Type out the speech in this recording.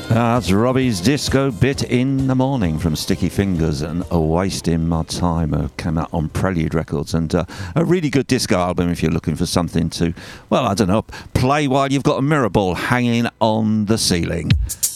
That's Robbie's Disco Bit in the Morning from Sticky Fingers and A Waste in My Time. Came out on Prelude Records, and a really good disco album if you're looking for something to, well, I don't know, play while you've got a mirror ball hanging on the ceiling.